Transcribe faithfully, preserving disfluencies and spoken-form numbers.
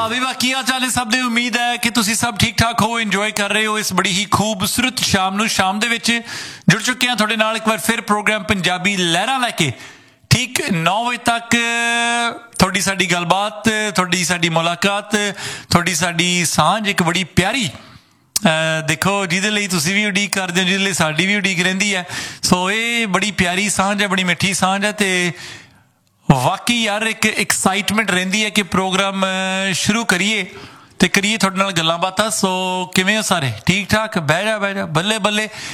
ਵਾਹ ਵੀ ਵਾਹ, ਕੀ ਹਾਲ ਚਾਲ ਹੈ ਸਭ ਦੇ। ਉਮੀਦ ਹੈ ਕਿ ਤੁਸੀਂ ਸਭ ਠੀਕ ਠਾਕ ਹੋ, ਇੰਜੋਏ ਕਰ ਰਹੇ ਹੋ ਇਸ ਬੜੀ ਹੀ ਖੂਬਸੂਰਤ ਸ਼ਾਮ ਨੂੰ। ਸ਼ਾਮ ਦੇ ਵਿੱਚ ਜੁੜ ਚੁੱਕੇ ਹਾਂ ਤੁਹਾਡੇ ਨਾਲ ਇੱਕ ਵਾਰ ਫਿਰ ਪ੍ਰੋਗਰਾਮ ਪੰਜਾਬੀ ਲਹਿਰਾਂ ਲੈ ਕੇ। ਠੀਕ ਨੌ ਵਜੇ ਤੱਕ ਤੁਹਾਡੀ ਸਾਡੀ ਗੱਲਬਾਤ, ਤੁਹਾਡੀ ਸਾਡੀ ਮੁਲਾਕਾਤ, ਤੁਹਾਡੀ ਸਾਡੀ ਸਾਂਝ ਇੱਕ ਬੜੀ ਪਿਆਰੀ, ਦੇਖੋ ਜਿਹਦੇ ਲਈ ਤੁਸੀਂ ਵੀ ਉਡੀਕ ਕਰਦੇ ਹੋ, ਜਿਹਦੇ ਲਈ ਸਾਡੀ ਵੀ ਉਡੀਕ ਰਹਿੰਦੀ ਹੈ। ਸੋ ਇਹ ਬੜੀ ਪਿਆਰੀ ਸਾਂਝ ਹੈ, ਬੜੀ ਮਿੱਠੀ ਸਾਂਝ ਹੈ ਅਤੇ ਵਾਕਈ ਯਾਰ ਇੱਕ ਐਕਸਾਈਟਮੈਂਟ ਰਹਿੰਦੀ ਹੈ ਕਿ ਪ੍ਰੋਗਰਾਮ ਸ਼ੁਰੂ ਕਰੀਏ ਅਤੇ ਕਰੀਏ ਤੁਹਾਡੇ ਨਾਲ ਗੱਲਾਂ ਬਾਤਾਂ। ਸੋ ਕਿਵੇਂ ਹੋ ਸਾਰੇ? ਠੀਕ ਠਾਕ? ਬਹਿ ਜਾ ਬਹਿ ਜਾ, ਬੱਲੇ ਬੱਲੇ।